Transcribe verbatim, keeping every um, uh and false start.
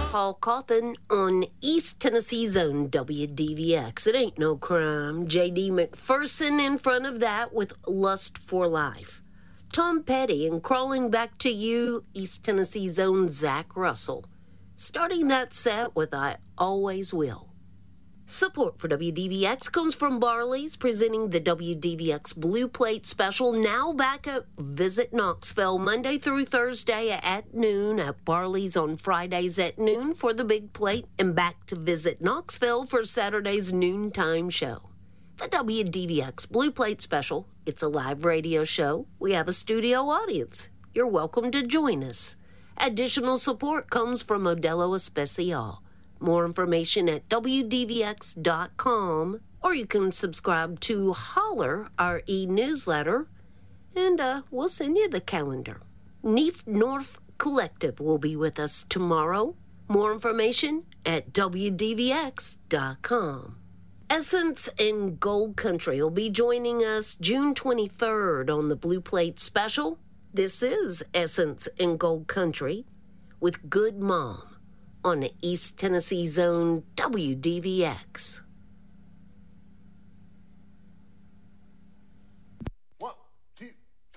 Paul Cawthon on East Tennessee's own W D V X. It ain't no crime. J D McPherson in front of that with Lust for Life. Tom Petty and Crawling Back to You, East Tennessee's own Zach Russell. Starting that set with I Always Will. Support for W D V X comes from Barley's, presenting the W D V X Blue Plate Special, now back at Visit Knoxville, Monday through Thursday at noon, at Barley's on Fridays at noon for the Big Plate, and back to Visit Knoxville for Saturday's noontime show. The W D V X Blue Plate Special, it's a live radio show. We have a studio audience. You're welcome to join us. Additional support comes from Modelo Especial. More information at W D V X dot com, or you can subscribe to Holler, our e-newsletter, and uh, we'll send you the calendar. Neef North Collective will be with us tomorrow. More information at W D V X dot com. Essence in Gold Country will be joining us June twenty-third on the Blue Plate Special. This is Essence in Gold Country with Good Mom on the East Tennessee's own W D V X.